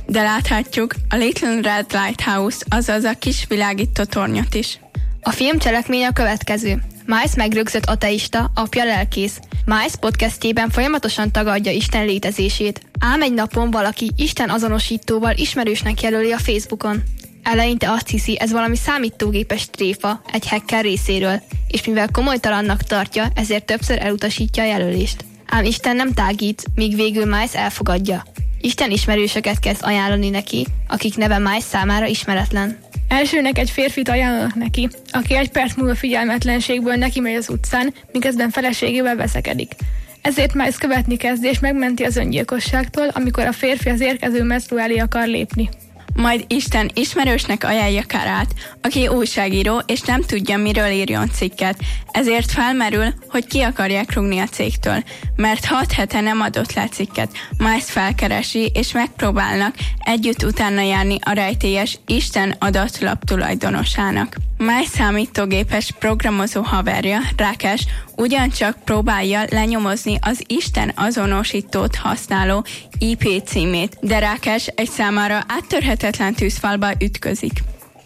de láthatjuk a Little Red Lighthouse, azaz a kis világító tornyot is. A film cselekménye a következő. Miles megrögzött ateista, apja lelkész. Miles podcastjében folyamatosan tagadja Isten létezését. Ám egy napon valaki Isten azonosítóval ismerősnek jelöli a Facebookon. Eleinte azt hiszi, ez valami számítógépes tréfa egy hacker részéről, és mivel komolytalannak tartja, ezért többször elutasítja a jelölést. Ám Isten nem tágít, míg végül Miles elfogadja. Isten ismerősöket kezd ajánlani neki, akik neve Miles számára ismeretlen. Elsőnek egy férfit ajánlanak neki, aki egy perc múlva figyelmetlenségből neki megy az utcán, miközben feleségével veszekedik. Ezért Miles követni kezdi és megmenti az öngyilkosságtól, amikor a férfi az érkező metró elé akar lépni. Majd Isten ismerősnek ajánlja Carát, aki újságíró és nem tudja, miről írjon cikket, ezért felmerül, hogy ki akarják rúgni a cégtől, mert 6 hete nem adott le cikket. Miles felkeresi és megpróbálnak együtt utána járni a rejtélyes Isten adatlap tulajdonosának. Miles számítógépes programozó haverja, Rakesh, ugyancsak próbálja lenyomozni az Isten azonosítót használó IP címét, de Rakesh egy számára áttörhetetlen tűzfalba ütközik.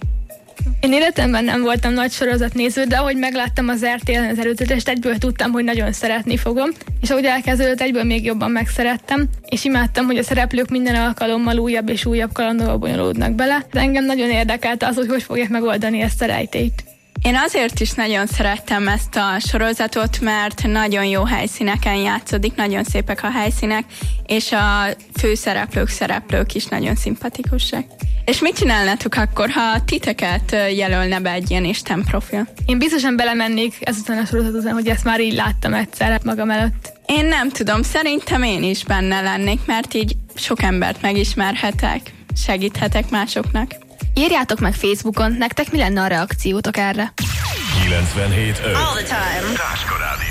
Én életemben nem voltam nagy sorozatnéző, de ahogy megláttam az RTL-en az előzetest, egyből tudtam, hogy nagyon szeretni fogom, és ahogy elkezdődött, egyből még jobban megszerettem, és imádtam, hogy a szereplők minden alkalommal újabb és újabb kalandokba bonyolódnak bele, de engem nagyon érdekelte az, hogy fogják megoldani ezt a rejtélyt. Én azért is nagyon szerettem ezt a sorozatot, mert nagyon jó helyszíneken játszódik, nagyon szépek a helyszínek, és a szereplők is nagyon szimpatikusak. És mit csinálnátok akkor, ha titeket jelölne be egy ilyen Isten profil? Én biztosan belemennék ezután a sorozat után, hogy ezt már így láttam egyszer magam előtt. Én nem tudom, szerintem én is benne lennék, mert így sok embert megismerhetek, segíthetek másoknak. Írjátok meg Facebookon, nektek mi lenne a reakciótok erre? 97.5 All the time. Táska Rádió.